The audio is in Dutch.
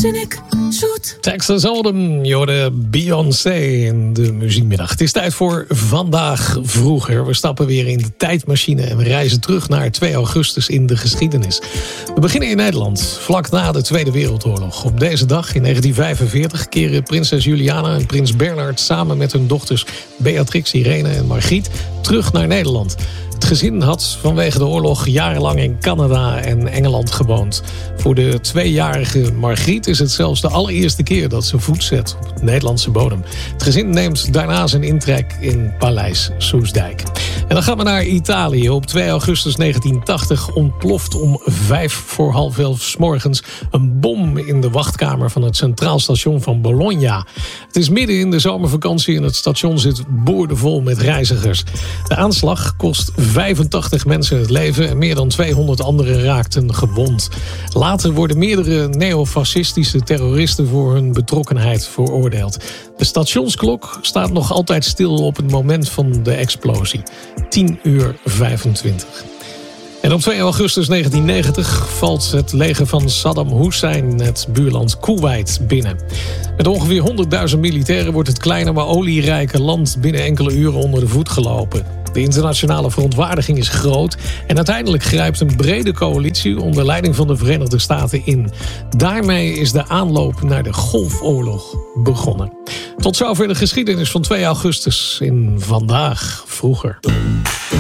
waanzinnig zoet. Texas Hold'em, je hoorde Beyoncé in de muziekmiddag. Het is tijd voor Vandaag Vroeger. We stappen weer in de tijdmachine en we reizen terug naar 2 augustus in de geschiedenis. We beginnen in Nederland, vlak na de Tweede Wereldoorlog. Op deze dag in 1945 keren prinses Juliana en prins Bernhard samen met hun dochters Beatrix, Irene en Margriet terug naar Nederland. Het gezin had vanwege de oorlog jarenlang in Canada en Engeland gewoond. Voor de 2-jarige Margriet is het zelfs de allereerste keer dat ze voet zet op het Nederlandse bodem. Het gezin neemt daarna zijn intrek in Paleis Soestdijk. En dan gaan we naar Italië. Op 2 augustus 1980 ontploft om 11:05 's morgens een bom in de wachtkamer van het Centraal Station van Bologna. Het is midden in de zomervakantie en het station zit boordevol met reizigers. De aanslag kost 85 mensen het leven en meer dan 200 anderen raakten gewond. Later worden meerdere neofascistische terroristen voor hun betrokkenheid veroordeeld. De stationsklok staat nog altijd stil op het moment van de explosie. 10:25. En op 2 augustus 1990 valt het leger van Saddam Hussein het buurland Koeweit binnen. Met ongeveer 100.000 militairen wordt het kleine maar olierijke land binnen enkele uren onder de voet gelopen. De internationale verontwaardiging is groot en uiteindelijk grijpt een brede coalitie onder leiding van de Verenigde Staten in. Daarmee is de aanloop naar de Golfoorlog begonnen. Tot zover de geschiedenis van 2 augustus in Vandaag Vroeger.